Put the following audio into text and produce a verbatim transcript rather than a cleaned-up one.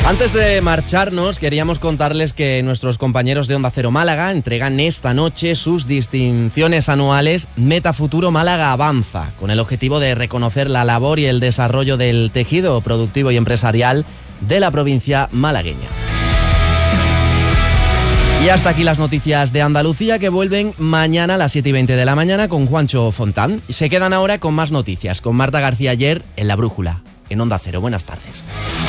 Antes de marcharnos, queríamos contarles que nuestros compañeros de Onda Cero Málaga entregan esta noche sus distinciones anuales Meta Futuro Málaga Avanza, con el objetivo de reconocer la labor y el desarrollo del tejido productivo y empresarial de la provincia malagueña. Y hasta aquí las noticias de Andalucía, que vuelven mañana a las siete y veinte de la mañana con Juancho Fontán. Se quedan ahora con más noticias, con Marta García Ayer en La Brújula, en Onda Cero. Buenas tardes.